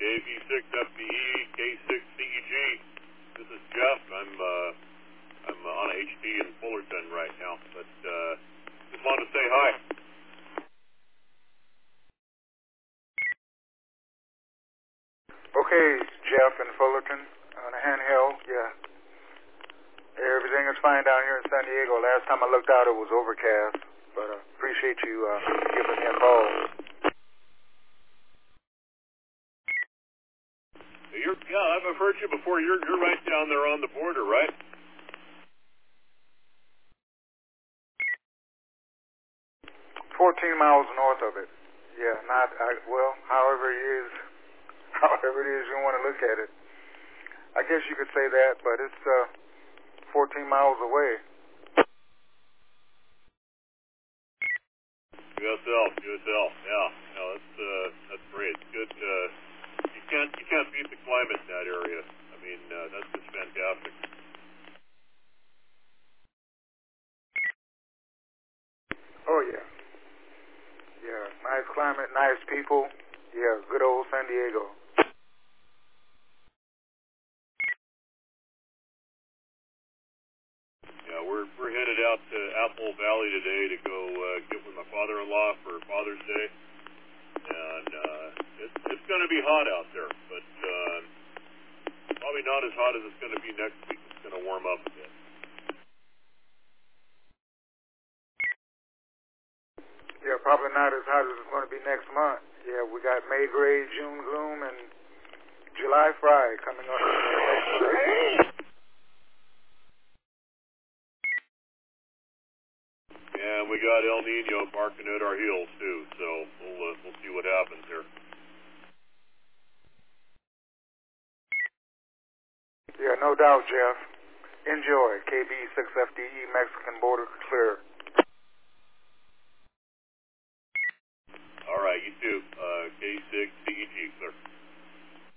KB6FDE, K6CEG. This is Jeff. I'm on a HD in Fullerton right now, but just wanted to say hi. Okay, Jeff in Fullerton on a handheld. Yeah. Everything is fine down here in San Diego. Last time I looked out, it was overcast, but I appreciate you giving me a call. I've heard you before. You're right down there on the border, right? 14 miles north of it. Yeah, however it is you want to look at it. I guess you could say that, but it's 14 miles away. USL. Yeah, no, that's great. It's good. You can't beat the climate in that area. I mean, that's just fantastic. Oh yeah. Yeah, nice climate, nice people. Yeah, good old San Diego. Yeah, we're headed out to Apple Valley today to go get with my father-in-law for Father's Day, and it's going to be hot out there, but probably not as hot as it's going to be next week. It's going to warm up a bit. Yeah, probably not as hot as it's going to be next month. Yeah, we got May gray, June gloom, and July fry coming up. And we got El Nino barking at our heels too, so we'll see what happens here. Yeah, no doubt, Jeff. Enjoy. KB6FDE, Mexican border clear. All right, you too. K6CEG, sir.